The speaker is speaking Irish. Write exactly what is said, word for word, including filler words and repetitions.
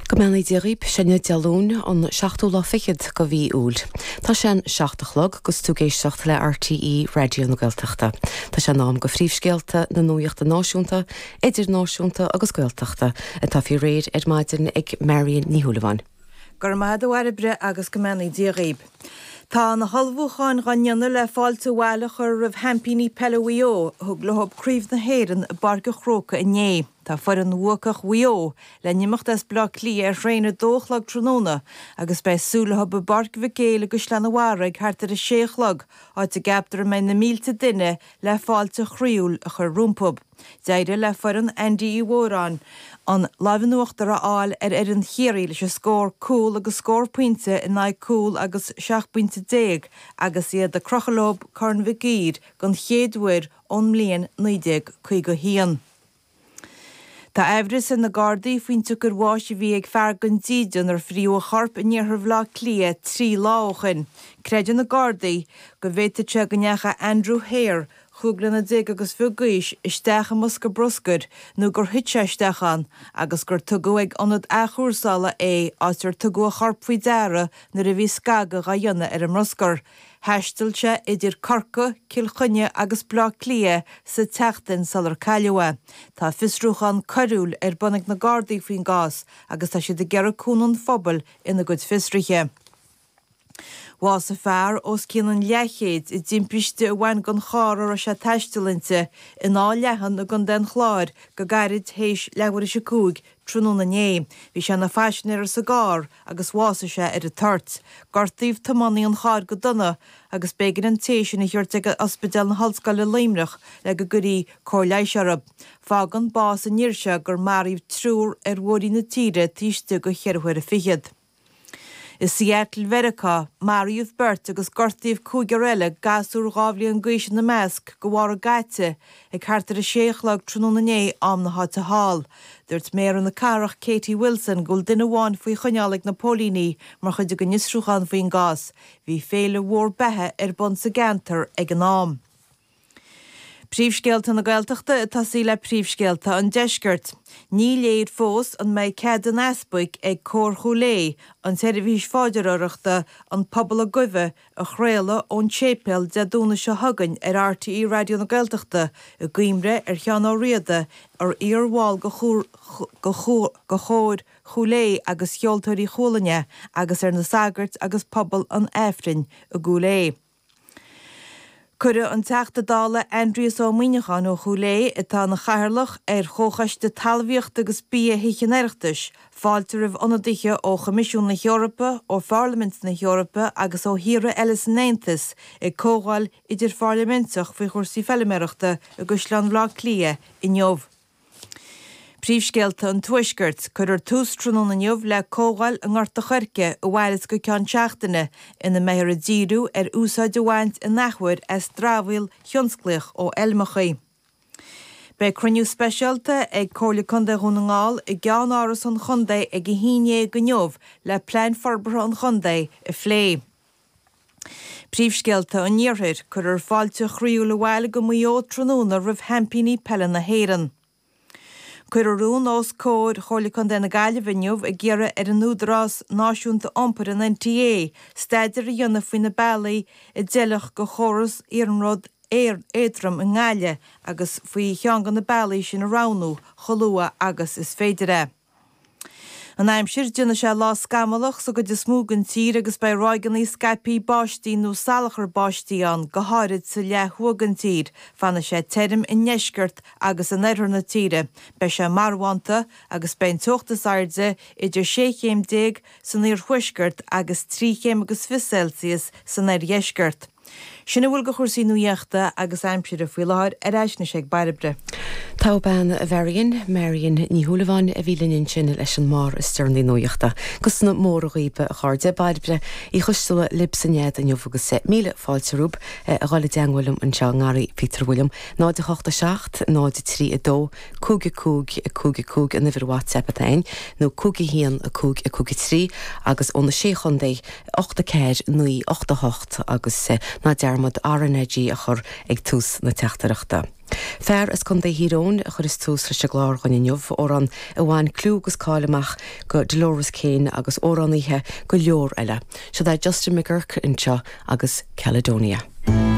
Gomena díríb sinne dealún an seachtú lá fichiid go bhí úl. Tá sin seachtalog gus túgéisteach le R T E Radio na Gaeltachta. Tá sin nám go phríomhscéalta na nuíochta náisiúnta, idir náisiúnta agus Gaeltachta, a tá fi réad ar maidin ag Marian ní Húlaháin. Gur maidh waribre agus gomena díríb. Tá na halbhúcháin ganneanna le fáilte bhile chur rah hampíní Pelawio, thug lehob críomh na héireann a barga chróca in né. Tá far an bhuacach wio le nimachtas bla clí ar réine dóchlag tróna agus bei súlahob a barg vigéile gus le na warag hartar a séchlag áit a gabtar me na mílte duine le fáilte chríúil a chur rúmpub. Deide le far an Andy Warán an lahanúachtar a áil ar ar an chéirí leis a scór cúl agus scór puinte in naid cúl agus seach puinte déag agus iad a crochalób carn vigíd gan chéadhuir ón mlíon naidéag chuig go hían. Tá ehris in na Gardaí faoin tugur bháis a bhí ag fear gan díidean ar phríú a charp in níorthar bhlá clia trí láchan. Creidean na Gardaí go bhhéite te gnecha Andrew Hare chuúglan na dig agus bhugaís isteach mus go brosgur nó gur hitseistechan agus gur tugu ag anad achúrsála é átar tugu a charp faoi deara na a bhí scaga ga dhéanna ar an mrosgur. Heistilte idir carca, cilchunne agus blá clia sa teachtain salar cailewa. Tá fisrúchan carúil ar bunnig na Gardaí faoin gás agus tá si de gearra cúnan phobal ina gud fisriche. Was a fear os cían lechéid i dimpiste a bhain gan chárar a se teistilinte in á lechan a gan den chláir go gairid héis lehar se cúg trúna né. Bhí se na feisnear a sa gár agus bhása se ar a tart. Gartíomh tamáí an cháir go duna agus bégan an téisisin i thuirt ag ospidal na halscail le Leimreach le go gurí cóirleisearab. Fágan bás a níirse gur maríomh trúr ar bhórí na tíre tíiste go cheirhuir a fichiad. Is Seattle Verica, Mariuth Bert agus gortíomh cúgarile gasúr gábhlí an gaiisi na measc go bhhar a gaite ag chartar a séchlag trúna né am na háta hall. Dúirt méar an na carach Katie Wilson gúil duine bháin faoi chuneálaigh na pólíní mar chuide go nisrúchan faoin gás. Bhí féle mhór bethe ar bun sa gantar ag an nám. Príomhscéalta na Gaeltachta atá sí le príomhscéalta an deisgurt. Ní léad fós an méid cead an aspaig ag cór chulé an teirihís fáidireachta an pobl a guibhe a chréile ón tépel de dúna se hagann ar R T E Radio na Gaeltachta a gcuimre ar chean á riada ar iarháil go chóir chulé agus cheoltóirí cholainne agus ar na sagart agus pobl an éifrin a gúlé. Cura an teachta dála Andreas ó Muinechan ó chulé atá na chairlach ar chóchaiste talmhaíocht agus bí a hiichenéireachtais, fáilte rih anadiche ó Comisiún na Eorpa ó Parliament na Eorpa agus ó híre eiles néantas ag cógáil idir Parliamentach faoi chursaí felliméireachta agus lean bhlá clia i neomh. Príomhscéalta an tuaisgurt chur ar tús trúna neomh le cógáil an ngorta chuirce a bhhailis go ceann seachtaine ina méthar a díú ar úsáid amhaint in nachhuir as drábhail thionsclaich ó Elmachaí. Bei cruniú speisialta ag cóirla chunda dhúnaáil i gceann áras an chundaí ag i híine go neomh le plein forbar an chundaí i phlé. Príomhscéalta an níorthir chur ar fáilte chríú le bhhaile go muo tróna rih hampíní pelle na héireann. Cuir arún os cóir choirla chun den na Gaile bhiniuh a ggéire ar an údrás náisiúnta ompar an N T A, staidir a dionne faoin na bailí i déalach go choras iarnród éir éadrom an Gaile agus faoi cheangan na bailí sin a ránú, cholua agus is féidiré. An aimsir duna se lá scamalach so go de smúgan tír agus bei roigannaí Skypeí báistí nó salachar báistí an go háirid sa le thugan tír fanna sé teirim in neisgurt agus an éidir na tíre, bei sé marhaanta agus bein tuachtas airde idir sé chéim déag san íor thuisgurt agus trí chéim agus fi Celsius san éir dheisgurt. Sinna bhfuil go chursaí nuíochta agus aimsir a bhuiáir ar eisna sé baribre. Tá ban a bherion Marian ní Húlaháin a bhílinn sin leis an mar is stearnaí nuíochta. Gus na mór a ribe a cháde baribre í chustala libsannéad an jobh agus sé míle fáilterúb a gáile deanghfuilm an teangáí Peter William náid a chochta seacht náid trí a dó cúga cúg a cúga cúg a nifir WhatsApp atain nó cúga hían a cúg a cúga trí agus óna sé chundaí ochta céir nuí ochta hocht agus ná dear dermod R N G a chur ag tús na teachtareachta. Fer is chun hírón a chur is tús leis glár gan inniuh ó an a bhhain clúgus cáileach go Dolores Kane agus óraníthe go leor eile, se d Justin McGurk inseo agus Caledonia.